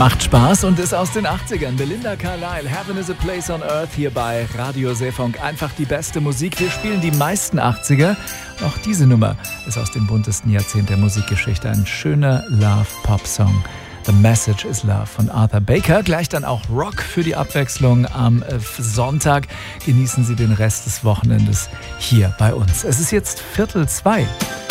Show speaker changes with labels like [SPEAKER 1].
[SPEAKER 1] Macht Spaß und ist aus den 80ern. Belinda Carlisle, Heaven is a Place on Earth, hier bei Radio Seefunk. Einfach die beste Musik. Wir spielen die meisten 80er. Auch diese Nummer ist aus dem buntesten Jahrzehnt der Musikgeschichte. Ein schöner Love-Pop-Song. The Message is Love von Arthur Baker. Gleich dann auch Rock für die Abwechslung am Sonntag. Genießen Sie den Rest des Wochenendes hier bei uns. Es ist jetzt 1:45.